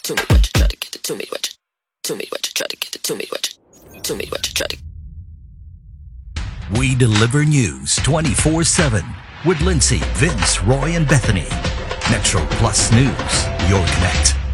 to me, what you try to get it to me, what you to me, what you try to get it to me, what you to me, what you try to. We deliver news 24/7 with Lindsay, Vince, Roy, and Bethany. Metro Plus News, your connect.